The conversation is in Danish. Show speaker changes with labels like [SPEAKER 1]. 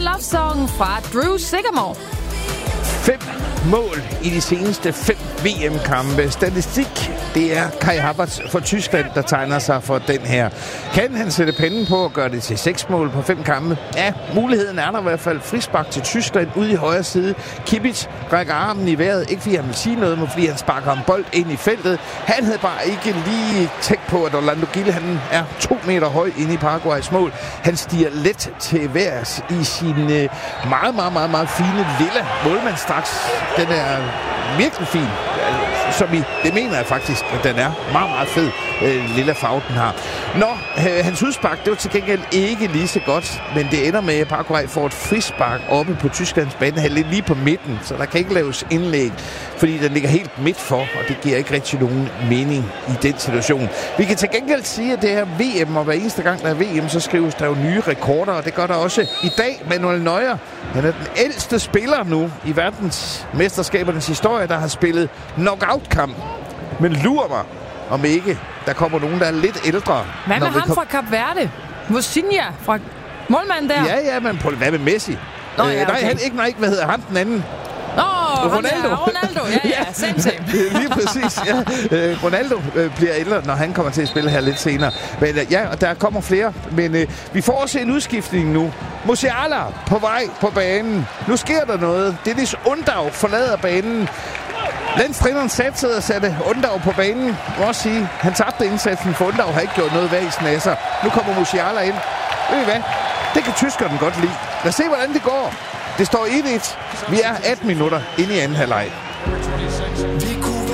[SPEAKER 1] Love Song fra Drew Sigamore.
[SPEAKER 2] 5 mål i de seneste 5 VM-kampe. Statistik, det er Kai Havertz for Tyskland, der tegner sig for den her. Kan han sætte pennen på og gøre det til 6 mål på 5 kampe? Ja, muligheden er der i hvert fald. Frispark til Tyskland ude i højre side. Kimmich rækker armen i vejret. Ikke fordi han vil sige noget, men fordi han sparker en bold ind i feltet. Han havde bare ikke lige tænkt på, at Orlando Gil, han er 2 meter høj inde i Paraguays mål. Han stiger let til værs i sin meget fine lille målmandsdragt. Den er virkelig fin. Det mener jeg faktisk, at den er meget fed, lille farve, den har. Hans udspark, det var til gengæld ikke lige så godt, men det ender med, at Paraguay får et frispark oppe på Tysklands banehalvdel lige på midten, så der kan ikke laves indlæg, fordi den ligger helt midt for, og det giver ikke rigtig nogen mening i den situation. Vi kan til gengæld sige, at det her VM, og hver eneste gang der er VM, så skrives der jo nye rekorder, og det gør der også i dag. Manuel Neuer, han er den ældste spiller nu i verdensmesterskabernes historie, der har spillet knockout-kamp. Men lurer mig, om ikke der kommer nogen, der er lidt ældre.
[SPEAKER 1] Hvad med ham fra Kap Verde? Mosinha fra målmanden der?
[SPEAKER 2] Ja, men hvad med Messi?
[SPEAKER 1] Nå, ja, okay.
[SPEAKER 2] Nej, ikke, hvad hedder han den anden?
[SPEAKER 1] Ronaldo, ja, same.
[SPEAKER 2] Lige præcis, ja. Ronaldo bliver ældre, når han kommer til at spille her lidt senere. Men og der kommer flere. Men vi får også en udskiftning nu. Musiala på vej på banen. Nu sker der noget. Dennis Undav forlader banen. Landstræneren satte Undav på banen. Jeg må også sige, han tabte indsatsen, for Undav har ikke gjort noget væsen af sig. Nu kommer Musiala ind. Ved I hvad? Det kan tyskerne godt lide. Lad os se, hvordan det går. Det står 1-1. Vi er 18 minutter inde i anden halvleg.